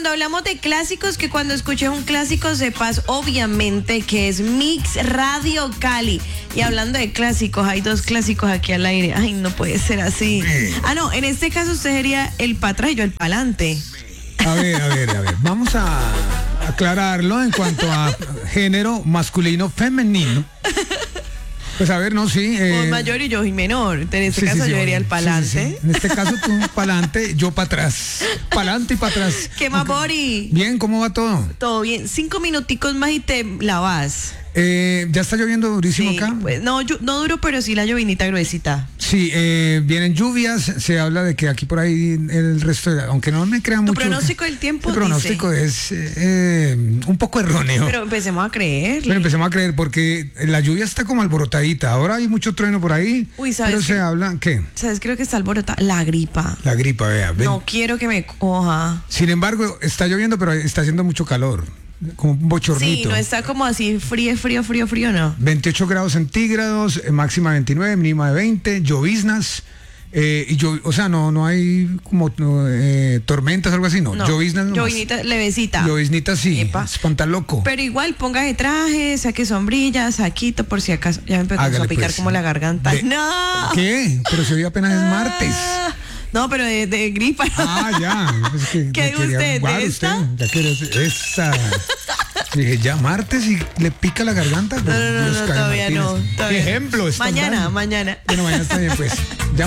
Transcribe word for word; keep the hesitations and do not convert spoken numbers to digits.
cuando hablamos de clásicos, que cuando escuches un clásico sepas obviamente que es Mix Radio Cali. Y hablando de clásicos, hay dos clásicos aquí al aire. Ay, no puede ser así. Ah, no, en este caso usted sería el pa' atrás y yo el pa'lante. A ver, a ver, a ver. Vamos a aclararlo en cuanto a género masculino, femenino. Pues a ver, no, sí. Vos eh, mayor y yo y menor. En este sí, caso sí, yo sí, sería el pa'lante. Sí, sí, sí. En este caso tú pa'lante, yo para atrás. Pa'lante y para atrás. ¿Qué más, Bori? Bien, ¿cómo va todo? Todo bien. Cinco minuticos más y te lavas. Eh, ¿Ya está lloviendo durísimo Sí, acá? Pues, no, yo, no duro, pero sí la llovinita gruesita. Sí, eh, vienen lluvias, se habla de que aquí por ahí el resto, de, aunque no me crean ¿Tu mucho. ¿Tu pronóstico del tiempo? El pronóstico dice. es eh, eh, un poco erróneo. Pero empecemos a creer. Pero empecemos a creer porque la lluvia está como alborotadita. Ahora hay mucho trueno por ahí. Uy, ¿sabes pero qué? se habla, ¿qué? ¿Sabes? Creo que está alborotada. La gripa. La gripa, vea. Ven. No quiero que me coja. Sin embargo, está lloviendo, pero está haciendo mucho calor. Como un bochornito. Sí, no está como así frío, frío, frío, frío, no. veintiocho grados centígrados, eh, máxima veintinueve, mínima de veinte, lloviznas. Eh, y yo, o sea, no, no hay como no, eh, tormentas, algo así, no. no. Lloviznas nomás. Llovinita levecita. Lloviznita sí. Epa. Espanta loco. Pero igual, póngase traje, saque sombrillas, saquito, por si acaso. Ya me empezó Hágale, a picar pues. como la garganta. De- ¡No! ¿Qué? Pero si hoy apenas es martes. Ah, No, pero de, de gripa. Ah, ya. Es que ¿Qué me dijo quería usted? jugar ¿De usted. esta? Ya quería hacer- esa. Dije, ya martes y le pica la garganta. No, no, no, Dios, no, Karen todavía no. Martínez. Todavía. ¿Qué ejemplo estás Mañana, dando? mañana. Bueno, mañana está bien, pues.